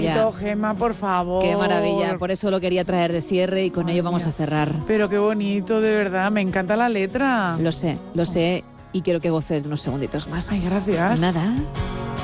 bonito, Gemma, por favor. Qué maravilla, por eso lo quería traer de cierre y con ello vamos a cerrar. Pero qué bonito, de verdad, me encanta la letra. Lo sé y quiero que goces de unos segunditos más. Ay, gracias. Nada.